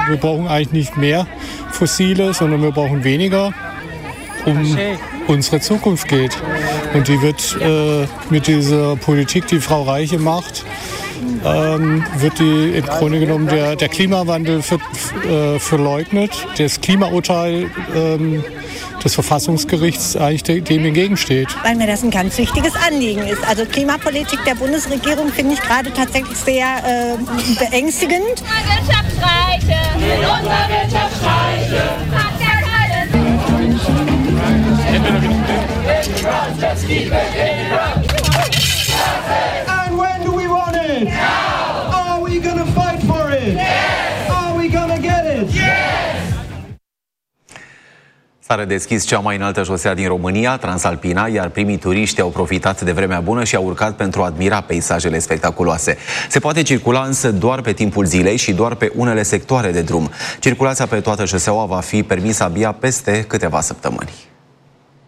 wir brauchen eigentlich nicht mehr Fossile, sondern wir brauchen weniger, um unsere Zukunft geht. Und die wird mit dieser Politik, die Frau Reiche macht, wird die im Grunde genommen der Klimawandel verleugnet. Das Klimaurteil des Verfassungsgerichts eigentlich dem entgegensteht. Weil mir das ein ganz wichtiges Anliegen ist. Also Klimapolitik der Bundesregierung finde ich gerade tatsächlich sehr beängstigend. Wirtschaftsreiche, in unserer Wirtschaftsreiche, hat der And when do we want it? Now! Are we gonna fight for it? Yes! Are we gonna get it? Yes! S-a redeschis cea mai înaltă șosea din România, Transalpina, iar primii turiști au profitat de vremea bună și au urcat pentru a admira peisajele spectaculoase. Se poate circula însă doar pe timpul zilei și doar pe unele sectoare de drum. Circulația pe toată șoseaua va fi permisă abia peste câteva săptămâni.